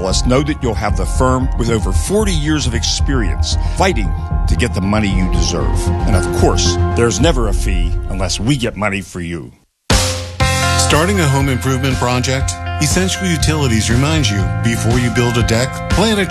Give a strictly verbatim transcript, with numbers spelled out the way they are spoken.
call us, know that you'll have the firm with over forty years of experience fighting to get the money you deserve. And of course, there's never a fee unless we get money for you. Starting a home improvement project? Essential Utilities reminds you, before you build a deck, plan a